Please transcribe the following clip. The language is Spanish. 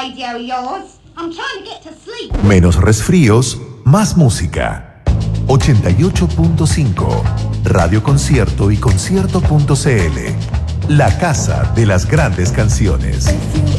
radio of yours. I'm trying to get to sleep. Menos resfríos, más música. 88.5 Radio Concierto y concierto.cl. La casa de las grandes canciones.